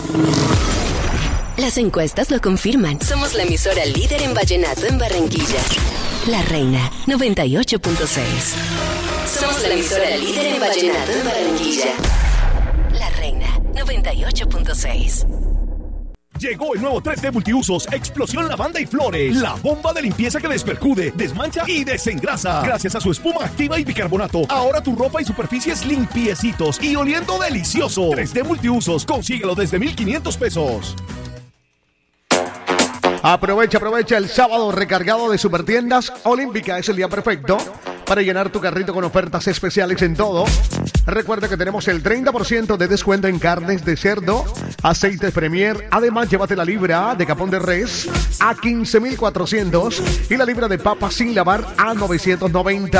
Las encuestas lo confirman. Somos la emisora líder en vallenato en Barranquilla. La Reina 98.6. Somos la emisora líder en vallenato en Barranquilla. La Reina 98.6. Llegó el nuevo 3D Multiusos Explosión Lavanda y Flores. La bomba de limpieza que despercude, desmancha y desengrasa. Gracias a su espuma activa y bicarbonato, ahora tu ropa y superficies limpiecitos y oliendo delicioso. 3D Multiusos, consíguelo desde 1,500 pesos. Aprovecha el sábado recargado de Supertiendas Olímpica. Es el día perfecto para llenar tu carrito con ofertas especiales en todo. Recuerda que tenemos el 30% de descuento en carnes de cerdo, aceites Premier. Además, llévate la libra de capón de res a 15,400 y la libra de papa sin lavar a 990.